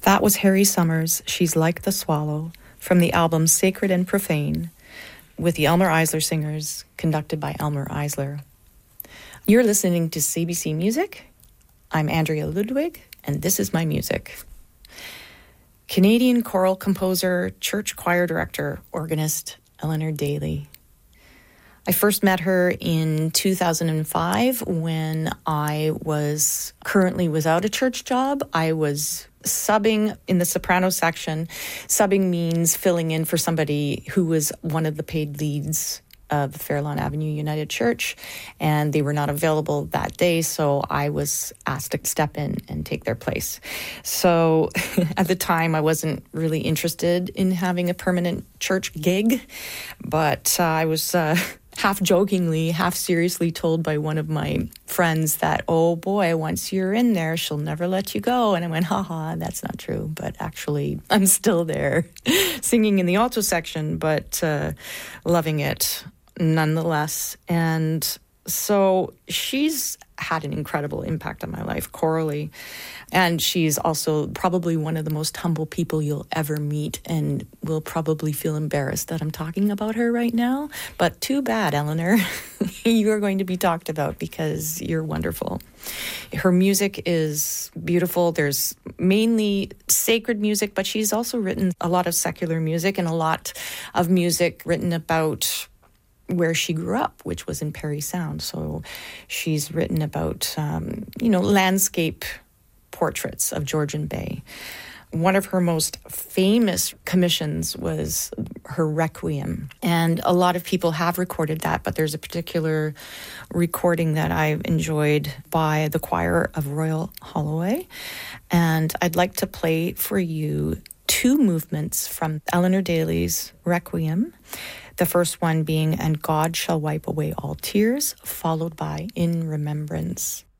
That was Harry Summers' She's Like the Swallow from the album Sacred and Profane with the Elmer Eisler Singers, conducted by Elmer Eisler. You're listening to CBC Music. I'm Andrea Ludwig, and this is my music. Canadian choral composer, church choir director, organist Eleanor Daly. I first met her in 2005 when I was currently without a church job. I was subbing in the soprano section. Subbing means filling in for somebody who was one of the paid leads of the Fairlawn Avenue United Church, and they were not available that day, so I was asked to step in and take their place. So at the time, I wasn't really interested in having a permanent church gig, but I was half jokingly, half seriously told by one of my friends that, oh boy, once you're in there, she'll never let you go. And I went, haha, that's not true. But actually, I'm still there singing in the alto section, but loving it nonetheless. And so she's had an incredible impact on my life chorally. And she's also probably one of the most humble people you'll ever meet, and will probably feel embarrassed that I'm talking about her right now. But too bad, Eleanor. You're going to be talked about because you're wonderful. Her music is beautiful. There's mainly sacred music, but she's also written a lot of secular music and a lot of music written about where she grew up, which was in Parry Sound. So she's written about, landscape portraits of Georgian Bay. One of her most famous commissions was her Requiem. And a lot of people have recorded that, but there's a particular recording that I've enjoyed by the Choir of Royal Holloway. And I'd like to play for you two movements from Eleanor Daly's Requiem. The first one being, And God Shall Wipe Away All Tears, followed by In Remembrance.